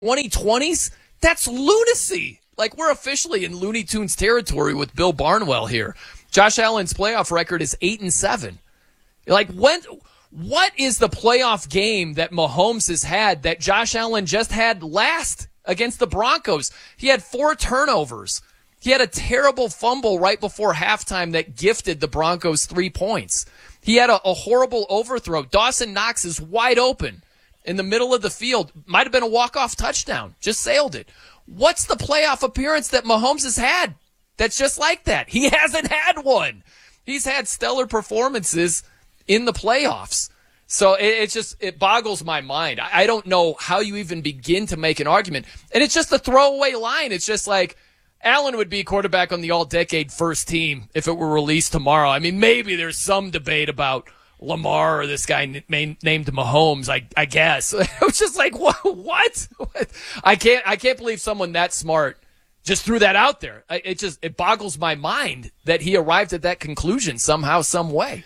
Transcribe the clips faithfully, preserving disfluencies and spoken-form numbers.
twenty twenties? That's lunacy. Like, we're officially in Looney Tunes territory with Bill Barnwell here. Josh Allen's playoff record is eight and seven. Like, when, what is the playoff game that Mahomes has had that Josh Allen just had last against the Broncos? He had four turnovers. He had a terrible fumble right before halftime that gifted the Broncos three points. He had a, a horrible overthrow. Dawson Knox is wide open in the middle of the field. Might have been a walk-off touchdown. Just sailed it. What's the playoff appearance that Mahomes has had that's just like that? He hasn't had one. He's had stellar performances in the playoffs. So it, it just, it boggles my mind. I, I don't know how you even begin to make an argument. And it's just a throwaway line. It's just like, Allen would be quarterback on the all-decade first team if it were released tomorrow. I mean, maybe there's some debate about Lamar or this guy n- named Mahomes, I, I guess. It was just like, what? what? I can't I can't believe someone that smart just threw that out there. It just it boggles my mind that he arrived at that conclusion somehow, some way.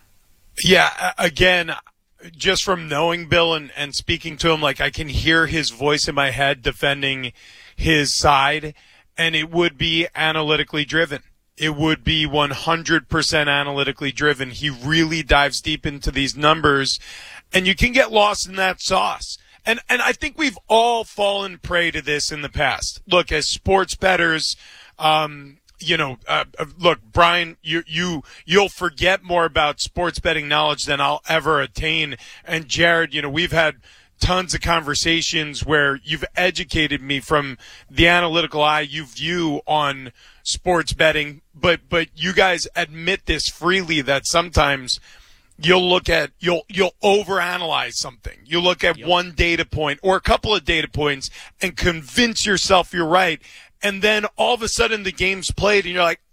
Yeah, again, just from knowing Bill and, and speaking to him, like, I can hear his voice in my head defending his side. And it would be analytically driven. It would be one hundred percent analytically driven. He really dives deep into these numbers, and you can get lost in that sauce. And and I think we've all fallen prey to this in the past. Look, as sports bettors, um, you know, uh, look, Brian, you you you'll forget more about sports betting knowledge than I'll ever attain. And Jared, you know, we've had tons of conversations where you've educated me from the analytical eye you view on sports betting, but but you guys admit this freely that sometimes you'll look at you'll you'll overanalyze something. You look at yep. one data point or a couple of data points and convince yourself you're right, and then all of a sudden the game's played and you're like,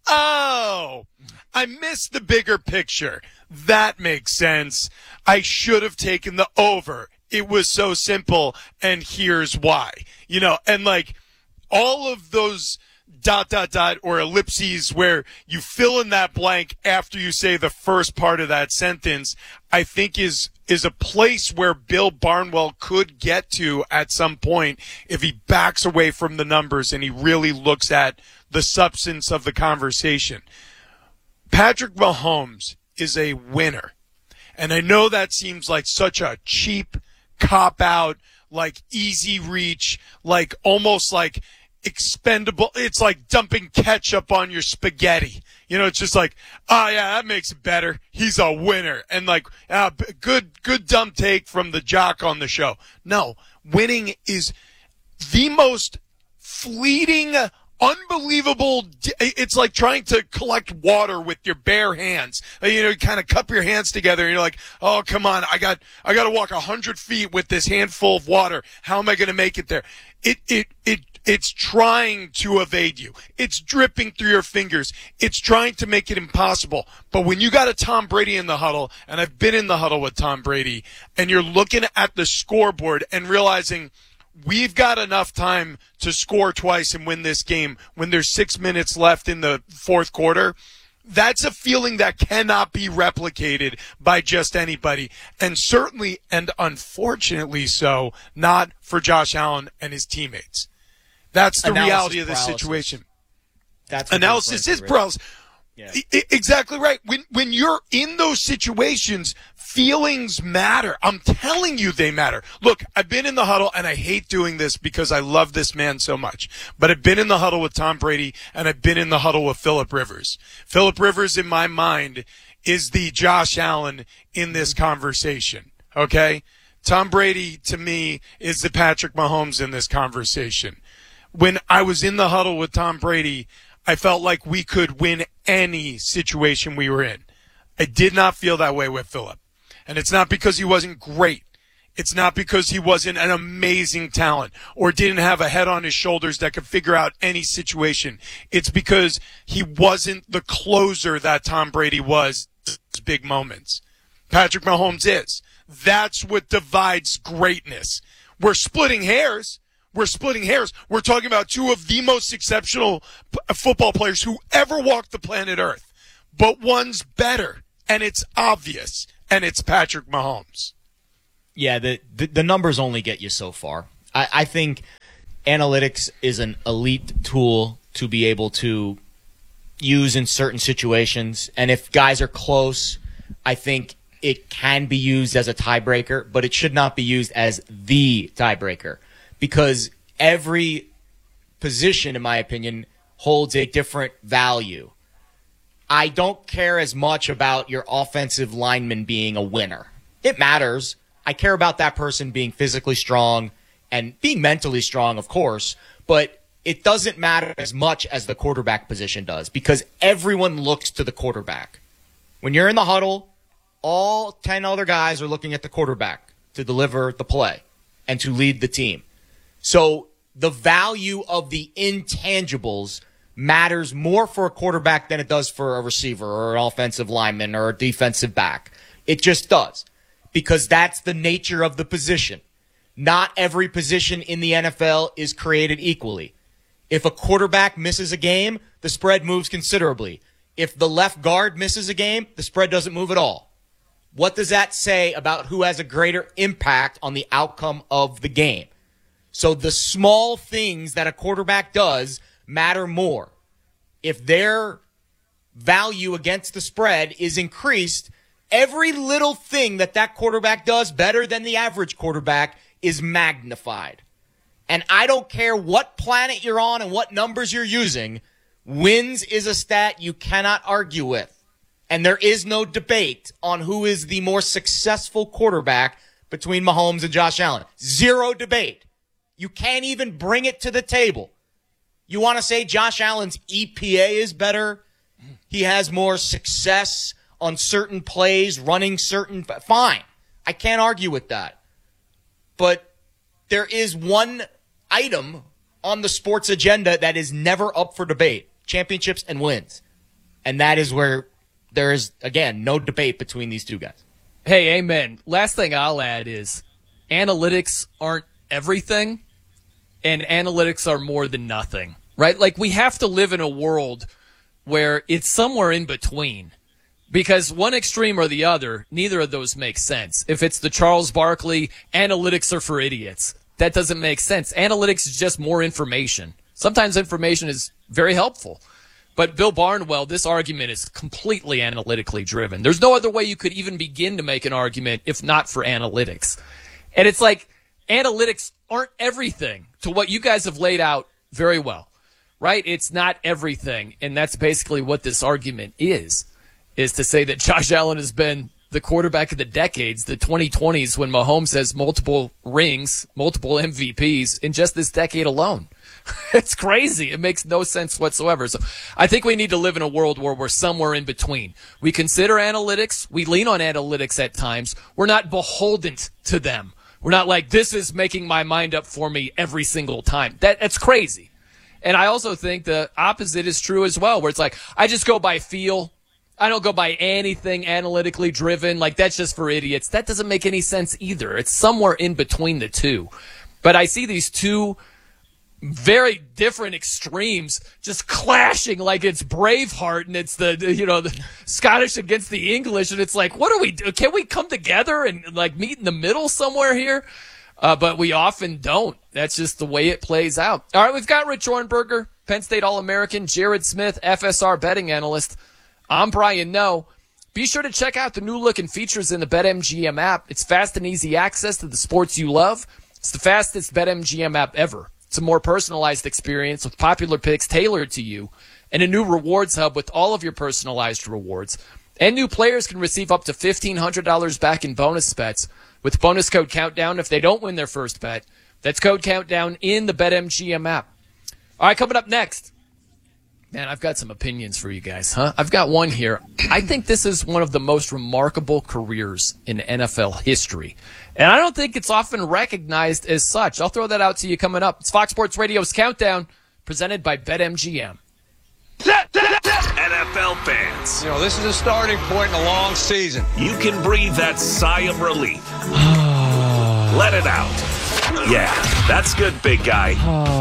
oh, I missed the bigger picture. That makes sense. I should have taken the over. It was so simple, and here's why. You know, and like all of those dot, dot, dot, or ellipses where you fill in that blank after you say the first part of that sentence, I think is is a place where Bill Barnwell could get to at some point if he backs away from the numbers and he really looks at the substance of the conversation. Patrick Mahomes is a winner. And I know that seems like such a cheap cop out, like easy reach, like almost like expendable. It's like dumping ketchup on your spaghetti. You know, it's just like, oh yeah, that makes it better. He's a winner. And like, uh, good, good dumb take from the jock on the show. No, winning is the most fleeting, unbelievable. It's like trying to collect water with your bare hands. You know, you kind of cup your hands together and you're like, oh, come on. I got, I got to walk a hundred feet with this handful of water. How am I going to make it there? It, it, it, it's trying to evade you. It's dripping through your fingers. It's trying to make it impossible. But when you got a Tom Brady in the huddle, and I've been in the huddle with Tom Brady, and you're looking at the scoreboard and realizing, we've got enough time to score twice and win this game when there's six minutes left in the fourth quarter. That's a feeling that cannot be replicated by just anybody. And certainly, and unfortunately so, not for Josh Allen and his teammates. That's the Analysis reality of this paralysis. situation. That's Analysis is paralysis. Yeah. I- exactly right. When when you're in those situations, feelings matter. I'm telling you they matter. Look, I've been in the huddle, and I hate doing this because I love this man so much. But I've been in the huddle with Tom Brady, and I've been in the huddle with Phillip Rivers. Phillip Rivers, in my mind, is the Josh Allen in this conversation. Okay? Tom Brady, to me, is the Patrick Mahomes in this conversation. When I was in the huddle with Tom Brady, I felt like we could win any situation we were in. I did not feel that way with Phillip. And it's not because he wasn't great. It's not because he wasn't an amazing talent or didn't have a head on his shoulders that could figure out any situation. It's because he wasn't the closer that Tom Brady was in those big moments. Patrick Mahomes is. That's what divides greatness. We're splitting hairs. We're splitting hairs. We're talking about two of the most exceptional p- football players who ever walked the planet Earth. But one's better, and it's obvious, and it's Patrick Mahomes. Yeah, the, the, the numbers only get you so far. I, I think analytics is an elite tool to be able to use in certain situations. And if guys are close, I think it can be used as a tiebreaker, but it should not be used as the tiebreaker because every position, in my opinion, holds a different value. I don't care as much about your offensive lineman being a winner. It matters. I care about that person being physically strong and being mentally strong, of course, but it doesn't matter as much as the quarterback position does because everyone looks to the quarterback. When you're in the huddle, all ten other guys are looking at the quarterback to deliver the play and to lead the team. So the value of the intangibles matters more for a quarterback than it does for a receiver or an offensive lineman or a defensive back. It just does because that's the nature of the position. Not every position in the N F L is created equally. If a quarterback misses a game, the spread moves considerably. If the left guard misses a game, the spread doesn't move at all. What does that say about who has a greater impact on the outcome of the game? So the small things that a quarterback does matter more. If their value against the spread is increased, every little thing that that quarterback does better than the average quarterback is magnified. And I don't care what planet you're on and what numbers you're using, wins is a stat you cannot argue with. And there is no debate on who is the more successful quarterback between Mahomes and Josh Allen. Zero debate. You can't even bring it to the table. You want to say Josh Allen's E P A is better? He has more success on certain plays, running certain... Fine. I can't argue with that. But there is one item on the sports agenda that is never up for debate. Championships and wins. And that is where there is, again, no debate between these two guys. Hey, amen. Last thing I'll add is analytics aren't everything, and analytics are more than nothing, right? Like, we have to live in a world where it's somewhere in between. Because one extreme or the other, neither of those makes sense. If it's the Charles Barkley, analytics are for idiots. That doesn't make sense. Analytics is just more information. Sometimes information is very helpful. But Bill Barnwell, this argument is completely analytically driven. There's no other way you could even begin to make an argument if not for analytics. And it's like analytics aren't everything to what you guys have laid out very well, right? It's not everything. And that's basically what this argument is. Is to say that Josh Allen has been the quarterback of the decades, the twenty twenties, when Mahomes has multiple rings, multiple M V Ps in just this decade alone. It's crazy. It makes no sense whatsoever. So I think we need to live in a world where we're somewhere in between. We consider analytics. We lean on analytics at times. We're not beholden to them. We're not like, this is making my mind up for me every single time. That That's crazy. And I also think the opposite is true as well, where it's like, I just go by feel. I don't go by anything analytically driven. Like, that's just for idiots. That doesn't make any sense either. It's somewhere in between the two. But I see these two very different extremes just clashing like it's Braveheart and it's the, the you know, the Scottish against the English. And it's like, what do we do? Can we come together and like meet in the middle somewhere here? Uh, but we often don't. That's just the way it plays out. All right, we've got Rich Ohrnberger, Penn State All-American, Jared Smith, F S R betting analyst. I'm Brian Noe. Be sure to check out the new look and features in the BetMGM app. It's fast and easy access to the sports you love. It's the fastest BetMGM app ever. It's a more personalized experience with popular picks tailored to you and a new rewards hub with all of your personalized rewards. And new players can receive up to fifteen hundred dollars back in bonus bets with bonus code Countdown if they don't win their first bet. That's code Countdown in the BetMGM app. All right, coming up next. Man, I've got some opinions for you guys, huh? I've got one here. I think this is one of the most remarkable careers in N F L history. And I don't think it's often recognized as such. I'll throw that out to you coming up. It's Fox Sports Radio's Countdown, presented by BetMGM. N F L fans, you know, this is a starting point in a long season. You can breathe that sigh of relief. Let it out. Yeah, that's good, big guy.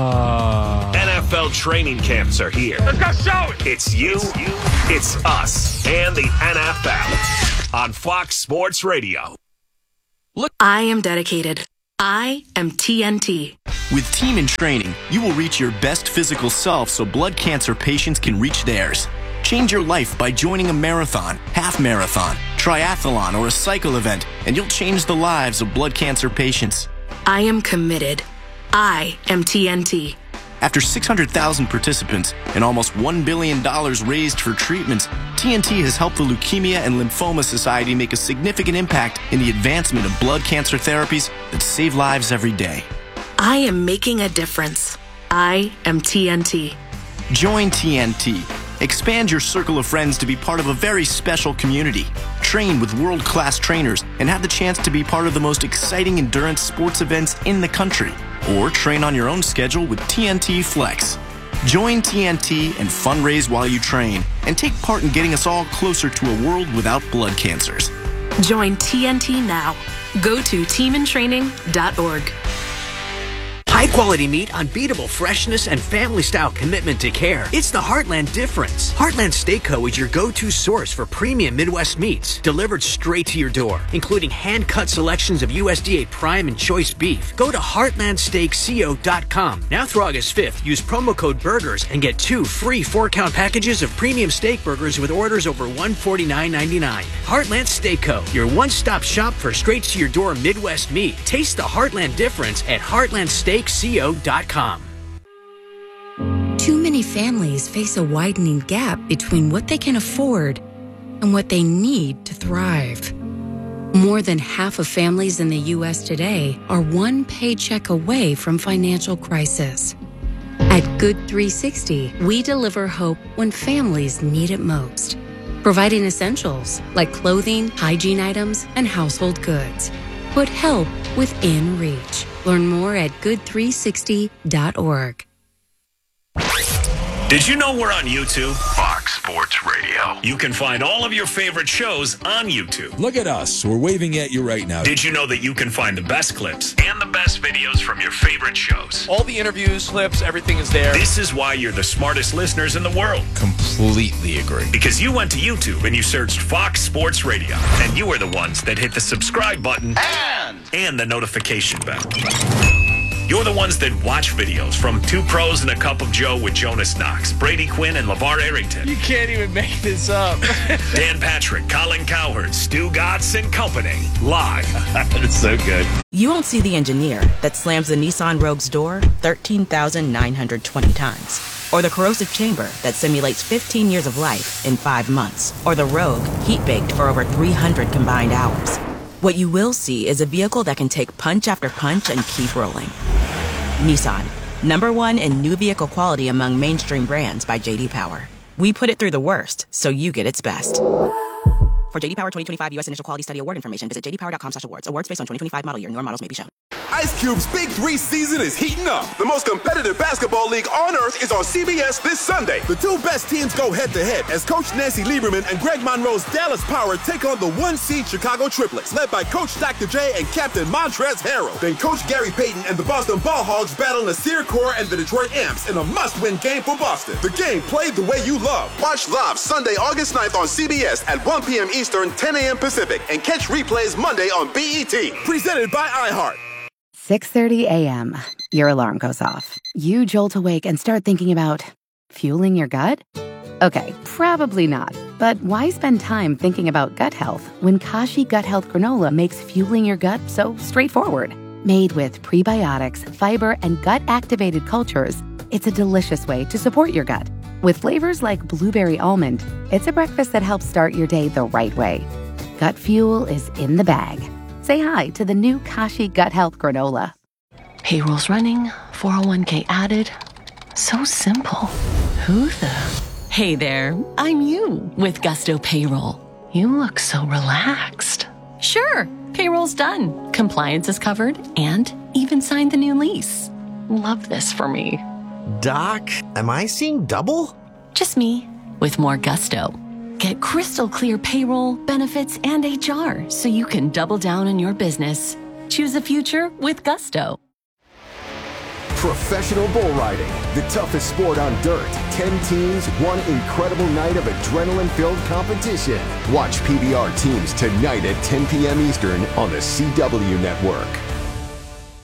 N F L training camps are here. Let's go show it. It's you, it's us, and the N F L on Fox Sports Radio. Look, I am dedicated, I am T N T. With Team in Training, you will reach your best physical self so blood cancer patients can reach theirs. Change your life by joining a marathon, half marathon, triathlon, or a cycle event, and you'll change the lives of blood cancer patients. I am committed. I am T N T. After six hundred thousand participants and almost one billion dollars raised for treatments, T N T has helped the Leukemia and Lymphoma Society make a significant impact in the advancement of blood cancer therapies that save lives every day. I am making a difference. I am T N T. Join T N T. Expand your circle of friends to be part of a very special community. Train with world-class trainers and have the chance to be part of the most exciting endurance sports events in the country. Or train on your own schedule with T N T Flex. Join T N T and fundraise while you train and take part in getting us all closer to a world without blood cancers. Join T N T now. Go to team in training dot org. High-quality meat, unbeatable freshness, and family-style commitment to care. It's the Heartland difference. Heartland Steak Co. is your go-to source for premium Midwest meats, delivered straight to your door, including hand-cut selections of U S D A Prime and Choice beef. Go to heartland steak co dot com. Now through August fifth, use promo code BURGERS and get two free four-count packages of premium steak burgers with orders over one hundred forty-nine ninety-nine. Heartland Steak Co., your one-stop shop for straight-to-your-door Midwest meat. Taste the Heartland difference at heartland steak co dot com. Too many families face a widening gap between what they can afford and what they need to thrive. More than half of families in the U S today are one paycheck away from financial crisis. At Good three sixty, we deliver hope when families need it most, providing essentials like clothing, hygiene items, and household goods. Put help within reach. Learn more at good three sixty dot org. Did you know we're on YouTube? Fox Sports Radio. You can find all of your favorite shows on YouTube. Look at us. We're waving at you right now. Did you know that you can find the best clips and the best videos from your favorite shows? All the interviews, clips, everything is there. This is why you're the smartest listeners in the world. Completely agree. Because you went to YouTube and you searched Fox Sports Radio, and you were the ones that hit the subscribe button And, and the notification bell. You're the ones that watch videos from Two Pros and a Cup of Joe with Jonas Knox, Brady Quinn, and LeVar Arrington. You can't even make this up. Dan Patrick, Colin Cowherd, Stu Gatz, and company. Live. It's so good. You won't see the engineer that slams the Nissan Rogue's door thirteen thousand nine hundred twenty times. Or the corrosive chamber that simulates fifteen years of life in five months. Or the Rogue heat-baked for over three hundred combined hours. What you will see is a vehicle that can take punch after punch and keep rolling. Nissan, number one in new vehicle quality among mainstream brands by J D Power. We put it through the worst, so you get its best. For J D Power twenty twenty-five U S Initial Quality Study Award information, visit j d power dot com slash awards. Awards based on twenty twenty-five model year. Newer models may be shown. Ice Cube's Big Three season is heating up. The most competitive basketball league on earth is on C B S this Sunday. The two best teams go head-to-head as Coach Nancy Lieberman and Greg Monroe's Dallas Power take on the one-seed Chicago Triplets, led by Coach Doctor J and Captain Montrezl Harrell. Then Coach Gary Payton and the Boston Ball Hogs battle Nasir Kaur and the Detroit Amps in a must-win game for Boston. The game played the way you love. Watch live Sunday, August ninth on C B S at one p.m. Eastern, ten a.m. Pacific, and catch replays Monday on B E T. Presented by iHeart. six thirty a.m. Your alarm goes off. You jolt awake and start thinking about fueling your gut? Okay, probably not. But why spend time thinking about gut health when Kashi Gut Health Granola makes fueling your gut so straightforward? Made with prebiotics, fiber, and gut-activated cultures, it's a delicious way to support your gut. With flavors like blueberry almond, it's a breakfast that helps start your day the right way. Gut fuel is in the bag. Say hi to the new Kashi Gut Health Granola. Payroll's running, four oh one k added. So simple. Who the? Hey there, I'm you with Gusto Payroll. You look so relaxed. Sure, payroll's done. Compliance is covered and even signed the new lease. Love this for me. Doc, am I seeing double? Just me with more gusto. Get crystal clear payroll, benefits, and H R so you can double down in your business. Choose a future with Gusto. Professional bull riding, the toughest sport on dirt. Ten teams, one incredible night of adrenaline-filled competition. Watch P B R teams tonight at ten p.m. Eastern on the C W Network.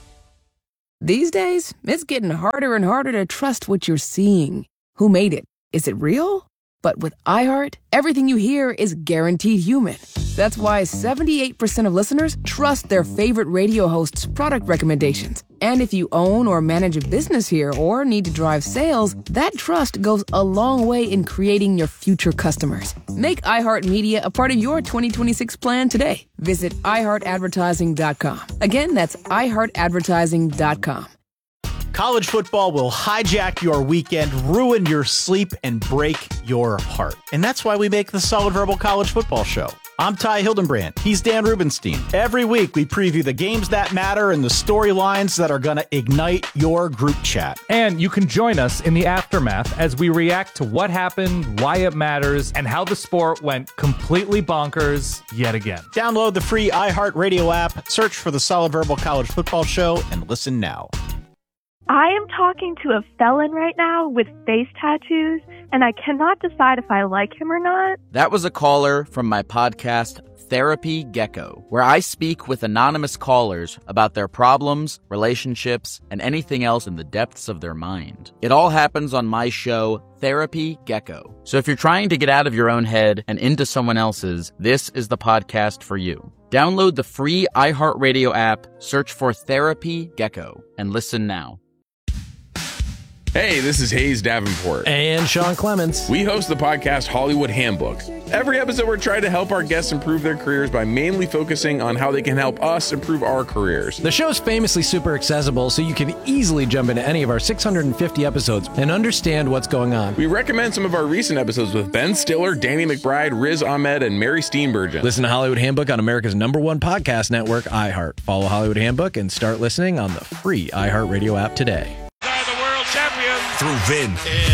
These days, it's getting harder and harder to trust what you're seeing. Who made it? Is it real? But with iHeart, everything you hear is guaranteed human. That's why seventy-eight percent of listeners trust their favorite radio host's product recommendations. And if you own or manage a business here or need to drive sales, that trust goes a long way in creating your future customers. Make iHeartMedia a part of your twenty twenty-six plan today. Visit i heart advertising dot com. Again, that's i heart advertising dot com. College football will hijack your weekend, ruin your sleep, and break your heart. And that's why we make the Solid Verbal College Football Show. I'm Ty Hildenbrand. He's Dan Rubenstein. Every week, we preview the games that matter and the storylines that are going to ignite your group chat. And you can join us in the aftermath as we react to what happened, why it matters, and how the sport went completely bonkers yet again. Download the free iHeartRadio app, search for the Solid Verbal College Football Show, and listen now. I am talking to a felon right now with face tattoos, and I cannot decide if I like him or not. That was a caller from my podcast, Therapy Gecko, where I speak with anonymous callers about their problems, relationships, and anything else in the depths of their mind. It all happens on my show, Therapy Gecko. So if you're trying to get out of your own head and into someone else's, this is the podcast for you. Download the free iHeartRadio app, search for Therapy Gecko, and listen now. Hey, this is Hayes Davenport. And Sean Clements. We host the podcast Hollywood Handbook. Every episode, we're trying to help our guests improve their careers by mainly focusing on how they can help us improve our careers. The show's famously super accessible, so you can easily jump into any of our six hundred fifty episodes and understand what's going on. We recommend some of our recent episodes with Ben Stiller, Danny McBride, Riz Ahmed, and Mary Steenburgen. Listen to Hollywood Handbook on America's number one podcast network, iHeart. Follow Hollywood Handbook and start listening on the free iHeartRadio app today. Through Vin.